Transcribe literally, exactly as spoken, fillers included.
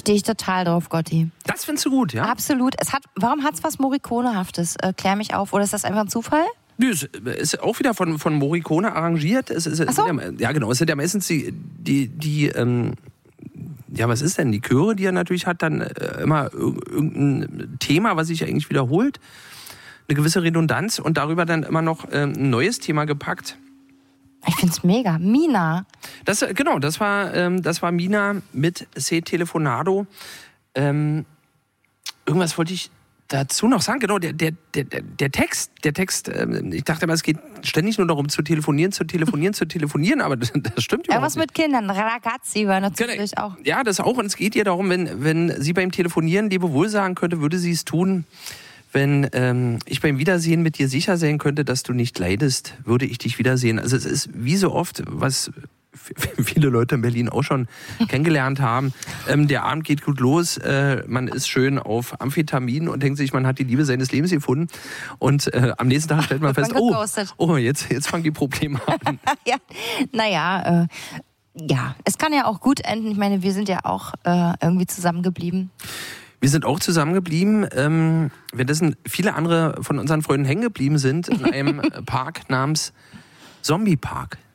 Stehe ich total drauf, Gotti. Das findest du gut, ja? Absolut. Es hat, warum hat es was Morricone-haftes? Äh, klär mich auf. Oder ist das einfach ein Zufall? Nö, es ist auch wieder von, von Morricone arrangiert. Es ist, Ach so. ja, ja, genau. Es sind ja meistens die, die, die ähm, ja, was ist denn? Die Chöre, die er natürlich hat, dann äh, immer irgendein Thema, was sich eigentlich wiederholt. Eine gewisse Redundanz und darüber dann immer noch äh, ein neues Thema gepackt. Ich find's mega. Mina. Das, genau, das war, ähm, das war Mina mit Se Telefonado. Ähm, irgendwas wollte ich dazu noch sagen. Genau, der, der, der, der Text, der Text, ähm, ich dachte immer, es geht ständig nur darum, zu telefonieren, zu telefonieren, zu telefonieren, aber das, das stimmt überhaupt Irgendwas nicht. mit Kindern. Ragazzi war natürlich auch. Ja, das auch. Und es geht ihr darum, wenn, wenn sie beim Telefonieren Lebewohl sagen könnte, würde sie es tun. Wenn ähm, ich beim Wiedersehen mit dir sicher sein könnte, dass du nicht leidest, würde ich dich wiedersehen. Also es ist wie so oft, was viele Leute in Berlin auch schon kennengelernt haben. Ähm, der Abend geht gut los, äh, man ist schön auf Amphetamin und denkt sich, man hat die Liebe seines Lebens gefunden. Und äh, am nächsten Tag stellt man fest, oh, oh jetzt, jetzt fangen die Probleme an. Ja, naja, äh, ja, es kann ja auch gut enden. Ich meine, wir sind ja auch äh, irgendwie zusammengeblieben. Wir sind auch zusammengeblieben, ähm, währenddessen viele andere von unseren Freunden hängen geblieben sind in einem Park namens Zombie Park.